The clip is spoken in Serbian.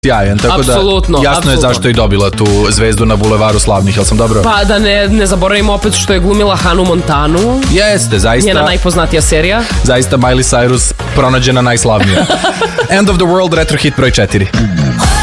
sjajan, tako da jasno je zašto je dobila tu zvezdu na Bulevaru slavnih, jel sam dobro? Pa da ne zaboravimo opet što je glumila Hanu Montanu. Jeste, zaista. Njena najpoznatija serija. Zaista Miley Cyrus pronađena najslavnija. End of the World, retro hit broj 4.